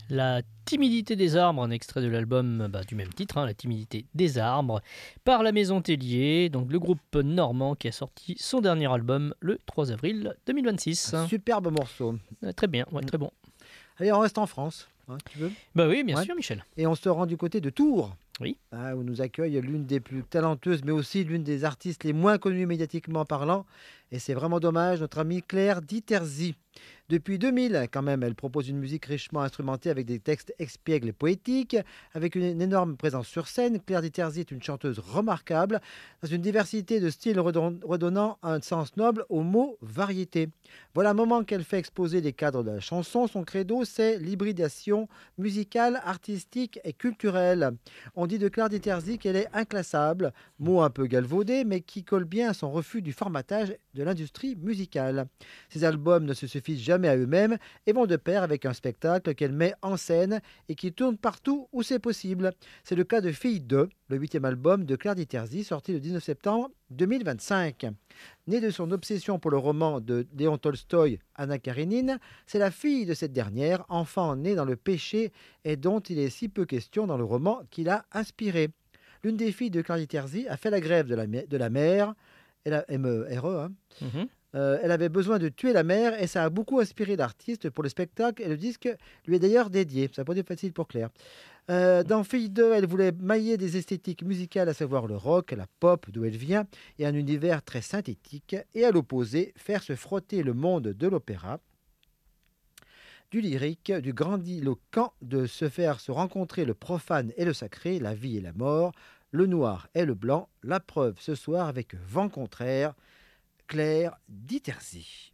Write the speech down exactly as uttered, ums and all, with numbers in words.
La timidité des arbres, un extrait de l'album bah, du même titre, hein, La timidité des arbres, par la Maison Tellier, donc le groupe normand qui a sorti son dernier album le trois avril deux mille Un vingt-six. superbe morceau. Euh, très bien, ouais, Mm. très bon. Allez, on reste en France, hein, tu veux? Bah oui, bien Ouais. sûr, Michel. Et on se rend du côté de Tours, Oui. hein, où nous accueille l'une des plus talentueuses, mais aussi l'une des artistes les moins connues médiatiquement parlant. Et c'est vraiment dommage, notre amie Claire Diterzi. Depuis deux mille, quand même, elle propose une musique richement instrumentée avec des textes expiègles et poétiques, avec une, une énorme présence sur scène. Claire Diterzi est une chanteuse remarquable, dans une diversité de styles redon- redonnant un sens noble au mot variété. Voilà un moment qu'elle fait exposer les cadres de la chanson. Son credo, c'est l'hybridation musicale, artistique et culturelle. On dit de Claire Diterzi qu'elle est inclassable, mot un peu galvaudé, mais qui colle bien à son refus du formatage de l'industrie musicale. Ses albums ne se suffisent jamais à eux-mêmes et vont de pair avec un spectacle qu'elle met en scène et qui tourne partout où c'est possible. C'est le cas de Fille deux, le huitième album de Claire Diterzi, sorti le dix-neuf septembre deux mille vingt-cinq. Née de son obsession pour le roman de Léon Tolstoï, Anna Karénine, c'est la fille de cette dernière, enfant né dans le péché et dont il est si peu question dans le roman qui l'a inspiré. L'une des filles de Claire Diterzi a fait la grève de la, de la mère, elle a M E R E, hein. Mhm. Euh, elle avait besoin de tuer la mère et ça a beaucoup inspiré l'artiste pour le spectacle et le disque lui est d'ailleurs dédié. Ça n'a pas été facile pour Claire. Euh, dans Fille deux, elle voulait mailler des esthétiques musicales, à savoir le rock, la pop d'où elle vient, et un univers très synthétique, et à l'opposé, faire se frotter le monde de l'opéra, du lyrique, du grandiloquent, de se faire se rencontrer le profane et le sacré, la vie et la mort, le noir et le blanc, la preuve ce soir avec vent contraire, Claire Diterzi.